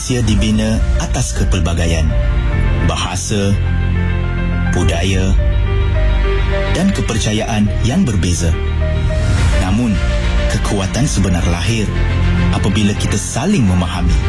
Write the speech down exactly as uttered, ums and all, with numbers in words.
Malaysia dibina atas kepelbagaian bahasa, budaya dan kepercayaan yang berbeza. Namun, kekuatan sebenar lahir apabila kita saling memahami